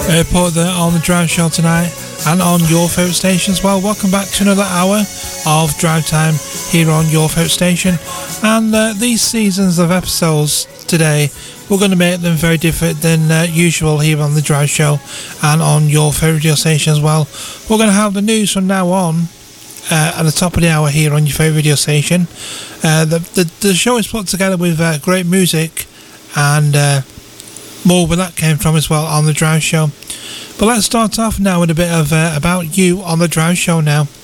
Airport there on the Drive Show tonight and on your favourite station as well. Welcome back to another hour of Drive Time here on your favourite station. And these seasons of episodes today, we're going to make them very different than usual here on the Drive Show and on your favourite radio station as well. We're going to have the news from now on at the top of the hour here on your favourite radio station. The show is put together with great music and more where that came from as well on the Drive Show. But let's start off now with a bit of About You on the Drive Show now.